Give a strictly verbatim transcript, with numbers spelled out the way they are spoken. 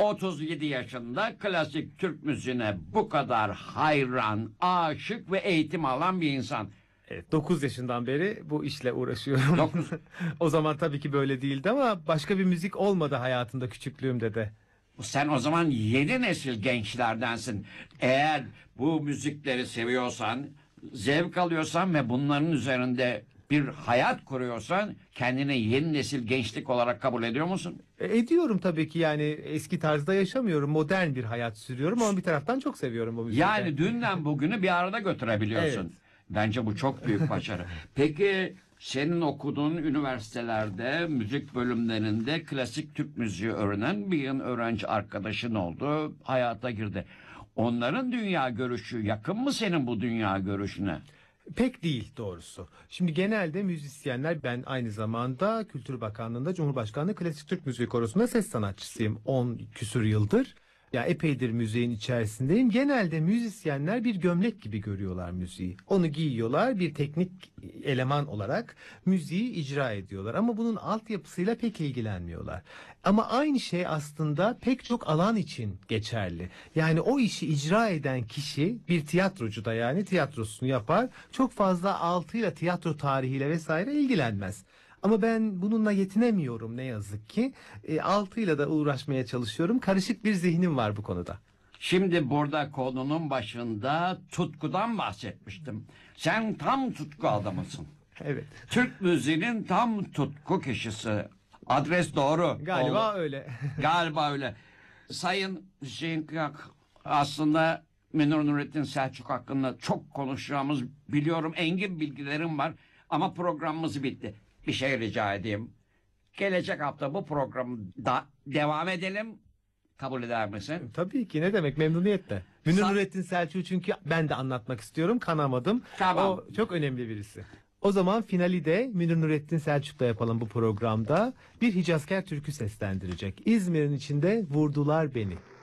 otuz yedi yaşında klasik Türk müziğine bu kadar hayran, aşık ve eğitim alan bir insan. Evet, dokuz yaşından beri bu işle uğraşıyorum. dokuz O zaman tabii ki böyle değildi ama başka bir müzik olmadı hayatımda küçüklüğümde de. Sen o zaman yeni nesil gençlerdensin. Eğer bu müzikleri seviyorsan, zevk alıyorsan ve bunların üzerinde bir hayat kuruyorsan kendini yeni nesil gençlik olarak kabul ediyor musun? E, ediyorum tabii ki, yani eski tarzda yaşamıyorum. Modern bir hayat sürüyorum ama bir taraftan çok seviyorum bu müziği. Yani dünden bugünü bir arada götürebiliyorsun. Evet. Bence bu çok büyük başarı. Peki senin okuduğun üniversitelerde, müzik bölümlerinde klasik Türk müziği öğrenen bir yıl öğrenci arkadaşın oldu, hayata girdi. Onların dünya görüşü yakın mı senin bu dünya görüşüne? Pek değil doğrusu. Şimdi genelde müzisyenler, ben aynı zamanda Kültür Bakanlığı'nda Cumhurbaşkanlığı Klasik Türk Müziği Korosu'nda ses sanatçısıyım on küsur yıldır. Ya epeydir müziğin içerisindeyim. Genelde müzisyenler bir gömlek gibi görüyorlar müziği. Onu giyiyorlar, bir teknik eleman olarak müziği icra ediyorlar. Ama bunun altyapısıyla pek ilgilenmiyorlar. Ama aynı şey aslında pek çok alan için geçerli. Yani o işi icra eden kişi bir tiyatrocu da, yani tiyatrosunu yapar. Çok fazla altıyla, tiyatro tarihiyle vesaire ilgilenmez. Ama ben bununla yetinemiyorum ne yazık ki. E, altıyla da uğraşmaya çalışıyorum. Karışık bir zihnim var bu konuda. Şimdi burada konunun başında tutkudan bahsetmiştim. Sen tam tutku adamısın. Evet. Türk müziğinin tam tutku kişisi. Adres doğru. Galiba Oldu. öyle. Galiba öyle. Sayın Hüseyin Kıyak, aslında Münir Nurettin Selçuk hakkında çok konuşacağımız biliyorum, engin bilgilerim var ama programımız bitti. Bir şey rica edeyim. Gelecek hafta bu programda devam edelim. Kabul eder misin? Tabii ki, ne demek, memnuniyetle. Münir Sa- Nurettin Selçuk çünkü ben de anlatmak istiyorum, kanamadım. Tamam. O çok önemli birisi. O zaman finali de Münir Nurettin Selçuk'la yapalım bu programda. Bir Hicazkar türkü seslendirecek. İzmir'in içinde vurdular beni.